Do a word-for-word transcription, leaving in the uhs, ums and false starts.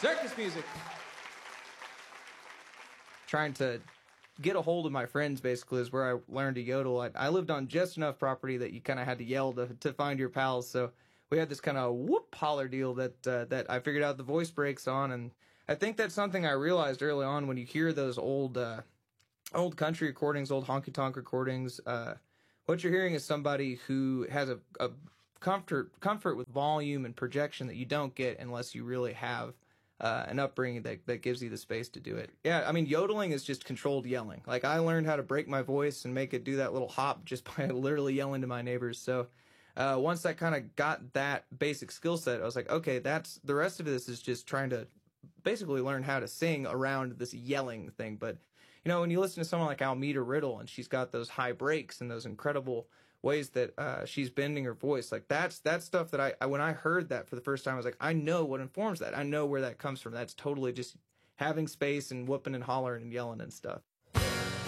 Circus music. Trying to get a hold of my friends, basically, is where I learned to yodel. I, I lived on just enough property that you kind of had to yell to, to find your pals, so we had this kind of whoop holler deal that uh, that I figured out the voice breaks on, and I think that's something I realized early on when you hear those old uh, old country recordings, old honky-tonk recordings. Uh, what you're hearing is somebody who has a, a comfort comfort with volume and projection that you don't get unless you really have Uh, an upbringing that, that gives you the space to do it. Yeah, I mean, yodeling is just controlled yelling. Like, I learned how to break my voice and make it do that little hop just by literally yelling to my neighbors. So uh, once I kind of got that basic skill set, I was like, okay, that's the rest of this is just trying to basically learn how to sing around this yelling thing. But, you know, when you listen to someone like Almeda Riddle and she's got those high breaks and those incredible ways that uh, she's bending her voice, like that's that's stuff that I, I when I heard that for the first time, I was like, I know what informs that. I know where that comes from. That's totally just having space and whooping and hollering and yelling and stuff.